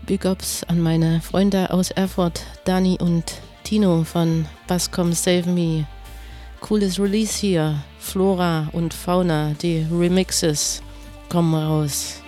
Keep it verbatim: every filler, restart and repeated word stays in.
Big Ups an meine Freunde aus Erfurt, Dani und Tino von Bass Come Save Me. Cooles Release hier, Flora und Fauna, die Remixes kommen raus.